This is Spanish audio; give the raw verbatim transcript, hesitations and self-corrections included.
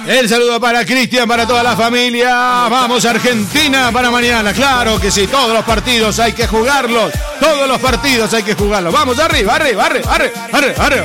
El saludo para Cristian, para toda la familia. Vamos Argentina para mañana. Claro que sí, todos los partidos hay que jugarlos. Todos los partidos hay que jugarlos. Vamos arriba, arriba, arriba, arriba, arriba, arriba.